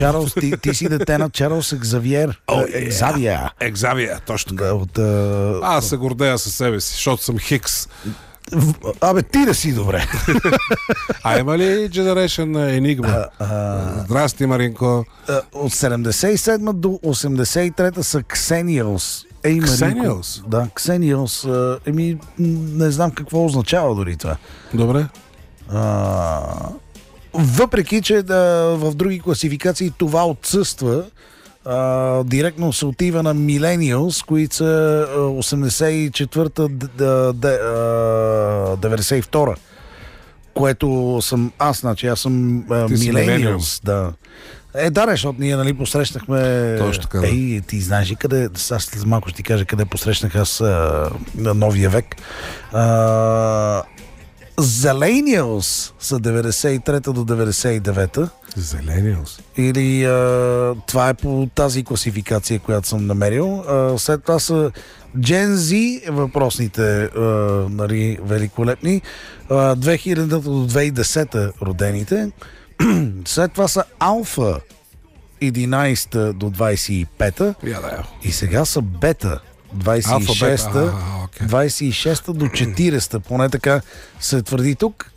Чарлз, ти си дете на Чарлз Екзавиер. Екзавия, точно така. От, Аз се гордея със себе си, защото съм Хикс. Абе, ти да си добре. А има ли Generation Enigma? Здрасти, Маринко. От 77 до 83 са Xennials. Xennials? Да, Xennials. Не знам какво означава дори това. Добре. Въпреки, че в други класификации това отсъства, директно се отива на Millennials, които са 84-та 92-та, което съм аз, значи аз съм Millennials. Да. Защото ние, нали, посрещнахме... Точно така. Ти знаеш ли къде... Аз след малко ще ти кажа къде посрещнах аз на новия век. Zillennials са 93-та до 99-та. Zillennials. Или това е по тази класификация, която съм намерил. След това са Gen Z, въпросните, нали, великолепни. 2000-та до 2010-та родените. След това са Alpha 11-та до 25-та. И сега са Бета 26-та, 26-та до 40-та. Поне така се твърди тук.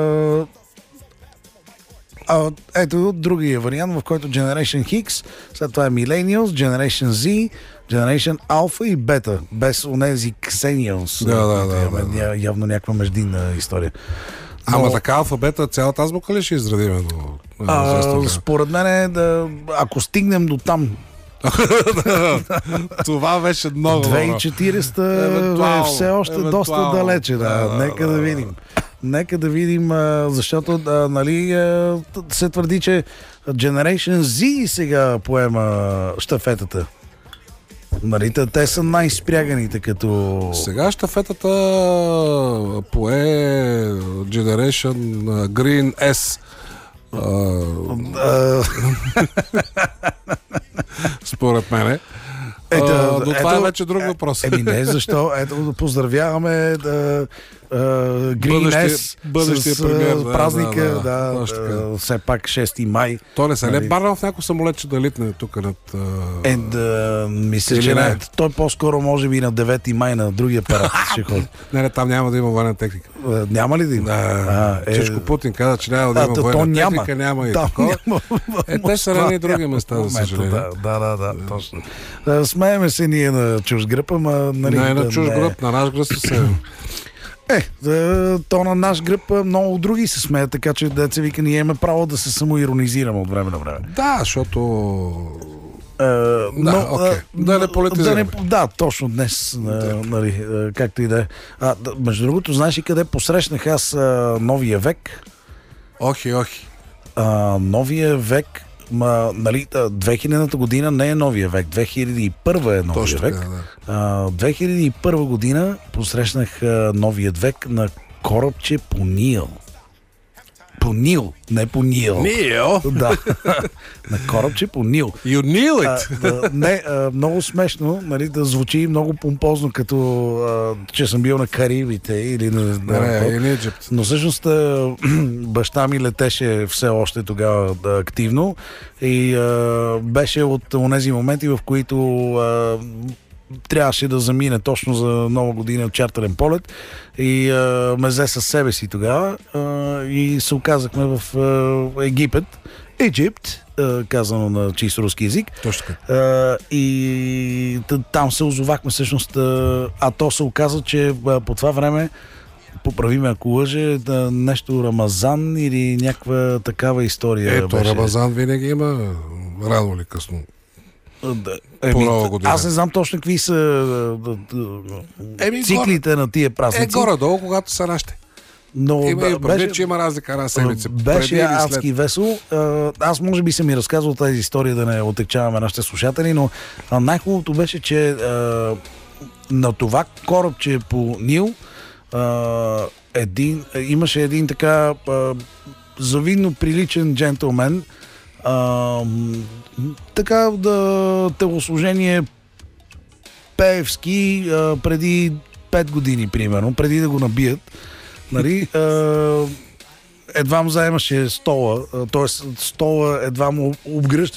Ето другия вариант, в който Generation X, след това е Millennials, Generation Z, Generation Alpha и Beta, без онези Xennials. Да. Явно някаква междинна история. Ама така алфабета, цялата азбука ли ще изградим? Според мен ако стигнем до там. Това беше много. 2040 е все още доста далече. Нека да видим. Нека да видим, защото нали, се твърди, че Generation Z сега поема щафетата. Нали, те са най-спряганите като... Сега щафетата пое Generation Green S. Според мене. Но това е вече друг въпрос. Не, защо? Ето, поздравяваме Green S бъдещия с премиер, празника, все пак 6 май. То не се ли барнал в някой самолет, че да литне тук над... Мисля, че не. Той по-скоро може би на 9 май на другия парад ще ходи. Не, там няма да има военна техника. Няма ли да има? Чешко Путин каза, че няма да има военна техника, няма и такова. Те са рани и други места, за съжаление. Да, точно. Смееме се ние на чуж гръб, ама... Не на чуж гръб, на наш гръб се то на наш гръб много други се смеят, така че деца вика, ние имаме право да се самоиронизираме от време на време. Да, защото... Да не политизираме. Да, точно днес, нали, както и да е. Между другото, знаеш ли къде посрещнах аз новия век? Охи. Новия век, нали, 2000-та година не е новия век, 2001 е новия век. Да. 2001 година посрещнах новият век на корабче по Нил. По Нил, не по Нил. Нил? Да, на корабче по Нил. You knew it! Много смешно, нали, да звучи много помпозно, като че съм бил на Карибите или на Египет. Но всъщност баща ми летеше все още тогава активно и беше от онези моменти, в които трябваше да замине точно за нова година чартърен полет и ме взе със себе си тогава и се оказахме в Египет, казано на чист руски език. Точно. И там се озовахме всъщност, то се оказа, че по това време, поправи ме ако лъже, нещо Рамазан или някаква такава история. Беше. Рамазан винаги има рано или късно. Аз не знам точно какви са циклите на тия празници. Горе-долу, когато са нашите. Но беше, че има разлика на седмица. Беше адски весело. Аз може би съм ми разказвал тази история, да не отекчаваме нашите слушатели, но най-хубавото беше, че на това корабче по Нил имаше един така завидно приличен джентлмен, така телослужение пеевски преди 5 години, примерно, преди да го набият. Нали, едва му заемаше стола, т.е. стола едва му обгръща